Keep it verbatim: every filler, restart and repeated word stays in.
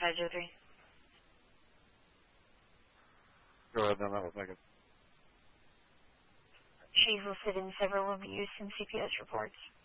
five zero three. Go ahead, then that was negative. She's listed in several abuse and C P S reports.